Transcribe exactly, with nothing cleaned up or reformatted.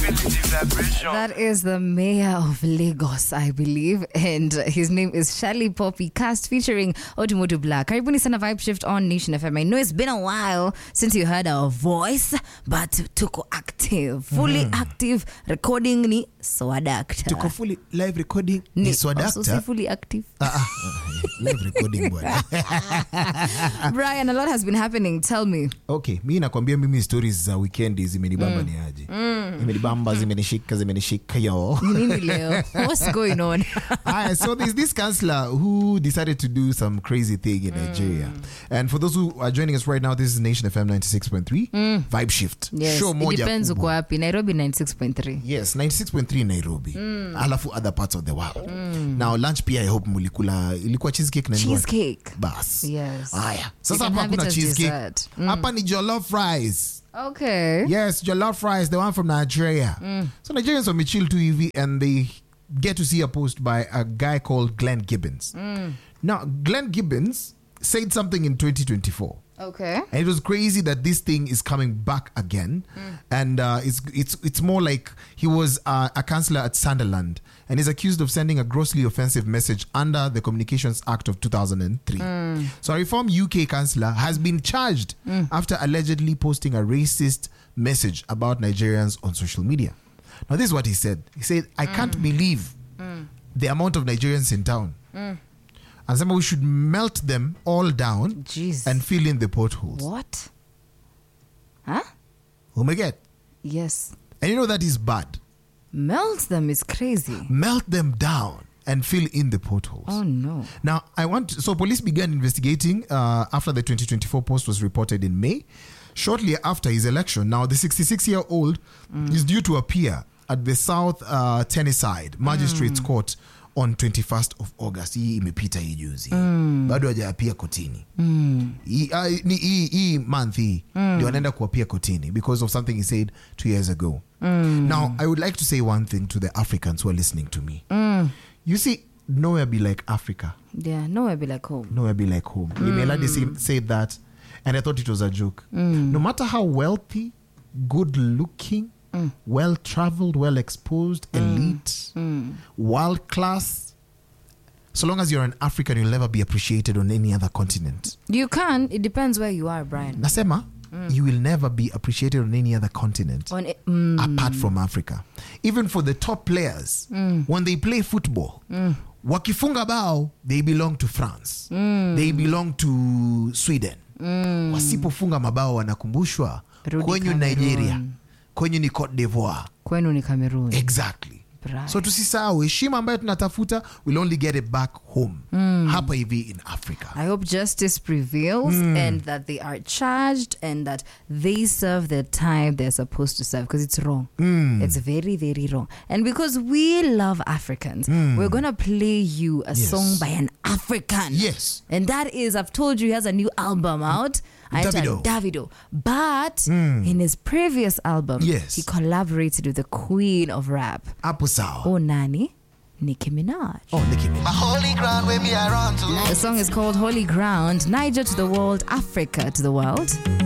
That is the mayor of Lagos, I believe, and his name is Shali Poppy Cast featuring Otumotu Black. Karibuni sana Vibe Shift on Nation F M. I know it's been a while since you heard our voice, but tuko active, fully mm. active. Recording ni Swadakta. Tuko fully live recording ni, ni Swadakta. Also fully active. Uh, uh, live recording bwana. Brian, a lot has been happening. Tell me. Okay, mimi nakwambia mimi stories za weekend zimenibamba mm. ni aje. Mm. Zimenibamba, zimenishika, zimenishika yo. Nini leo? What's going on? Alright, so there's this counselor who decided to do some crazy thing in mm. Nigeria. And for those who are joining us right now, this is Nation F M ninety-six point three, mm. Vibe Shift. Yes, show moja. It depends uko wapi. Nairobi ninety-six point three. Yes, ninety-six point three Nairobi. Mm. Alafu other parts of the world. Mm. Now lunch pia I hope mulikula ilikuwa cheesecake na cheesecake. Bas. Yes. Aya. Sasa hapa kuna cheesecake. Mm. Hapa ni jollof fries. Okay. Yes, jollof fries, the one from Nigeria. Mm. So Nigerians are chill to E V and they get to see a post by a guy called Glenn Gibbons. Mm. Now, Glenn Gibbons said something in twenty twenty-four. Okay. And it was crazy that this thing is coming back again. Mm. And uh, it's it's it's more like he was uh, a councillor at Sunderland and is accused of sending a grossly offensive message under the Communications Act of two thousand three. Mm. So a reformed U K councillor has been charged mm. after allegedly posting a racist message about Nigerians on social media. Now, this is what he said. He said, I mm. can't believe mm. the amount of Nigerians in town. Mm. And some we should melt them all down Jeez. and fill in the potholes. What? Huh? Oh my God. Yes. And you know that is bad. Melt them is crazy. Melt them down and fill in the potholes. Oh no. Now, I want to, so police began investigating uh, after the twenty twenty-four post was reported in May. Shortly after his election, now the sixty-six-year-old mm. is due to appear at the South uh, Tennesside Magistrates mm. Court on twenty-first of August. Hii imepita hii juzi. Mm. Bado hajaapia kotini. Mm. Hii uh, ni hii hii month hii mm. ndio anaenda kuapia kotini because of something he said two years ago. Mm. Now, I would like to say one thing to the Africans who are listening to me. Mm. You see, nowhere be like Africa. Yeah, nowhere be like home. Nowhere be like home. Mm. Melody said that and I thought it was a joke. Mm. No matter how wealthy, good looking, Mm. well-traveled, well-exposed, mm. elite, mm. world-class. So long as you're an African, you'll never be appreciated on any other continent. You can. It depends where you are, Brian. Nasema, mm. you will never be appreciated on any other continent on it, mm. apart from Africa. Even for the top players, mm. when they play football, mm. wakifunga bao, they belong to France. Mm. They belong to Sweden. Mm. Wasipofunga mabao wanakumbushwa kwenyu Nigeria. Kwenyu ni Cote d'Ivoire. Kwenu ni Cameroon. Exactly. Right. So tusisahau heshima ambayo tunatafuta, we'll only get it back home. Mm. Hapa hivi in Africa. I hope justice prevails mm. and that they are charged and that they serve the time they're supposed to serve, because it's wrong. Mm. It's very, very wrong. And because we love Africans, mm. we're going to play you a yes. song by an African. Yes. And that is, I've told you, he has a new album out. Davido. Davido. But mm. in his previous album, yes. he collaborated with the queen of rap. Apo sawa. Oh, nani? Nicki Minaj. Oh, Nicki Minaj. My holy ground where me I run to. The song is called Holy Ground. Niger to the world, Africa to the world.